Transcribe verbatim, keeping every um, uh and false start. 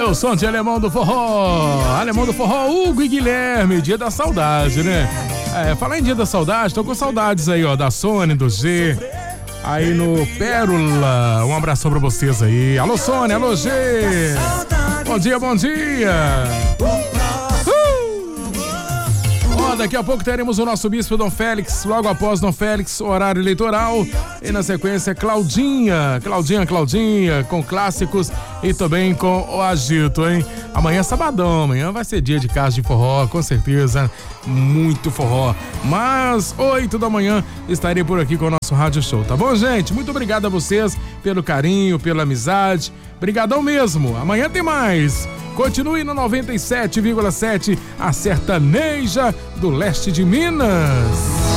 o som de Alemão do Forró. Alemão do Forró, Hugo e Guilherme, dia da saudade, né? É, falar em dia da saudade, tô com saudades aí, ó, da Sônia, do G, aí no Pérola. Um abração pra vocês aí. Alô, Sônia, alô, G. Bom dia, bom dia. Ó, daqui a pouco teremos o nosso bispo Dom Félix, logo após Dom Félix, horário eleitoral. E na sequência, Claudinha, Claudinha, Claudinha, com clássicos e também com o agito, hein? Amanhã é sabadão, amanhã vai ser dia de casa de forró, com certeza, muito forró. Mas, oito da manhã, estarei por aqui com o nosso Rádio Show, tá bom, gente? Muito obrigado a vocês pelo carinho, pela amizade. Brigadão mesmo, amanhã tem mais. Continue no noventa e sete vírgula sete, a sertaneja do leste de Minas.